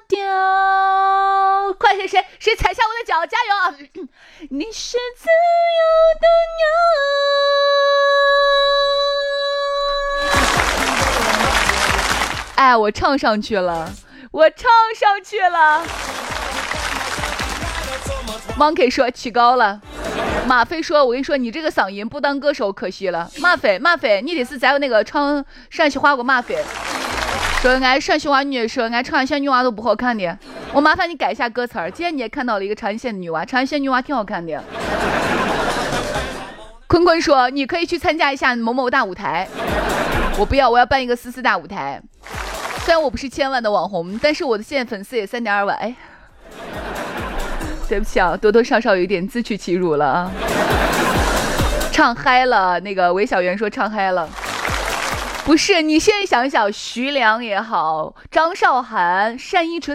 掉。快谁踩下我的脚，加油啊！你是自由的鸟。哎，我唱上去了。Monkey 说起高了。马飞说，我跟你说，你这个嗓音不当歌手可惜了。马飞，你得是在那个唱陕西话过马飞。说俺陕西话女，说俺长安县女娃都不好看的，我麻烦你改一下歌词儿。今天你也看到了一个长安县的女娃，长安县女娃挺好看的。坤坤说，你可以去参加一下某某大舞台。我不要，我要办一个44大舞台。虽然我不是1000万的网红，但是我的现在粉丝也3.2万。哎，对不起啊，多多少少有一点自取其辱了啊。唱嗨了，那个韦小媛说唱嗨了。不是，你现在想想，徐良也好，张韶涵、单依纯，